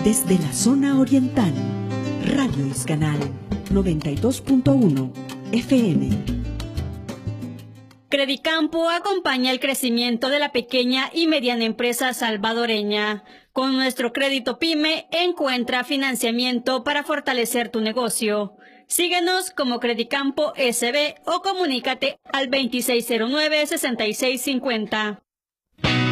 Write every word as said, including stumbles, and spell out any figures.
Desde la zona oriental, Radio Iscanal noventa y dos punto uno F M. Credicampo acompaña el crecimiento de la pequeña y mediana empresa salvadoreña. Con nuestro crédito PYME encuentra financiamiento para fortalecer tu negocio. Síguenos como Credicampo S B o comunícate al veintiséis cero nueve, sesenta y seis cincuenta.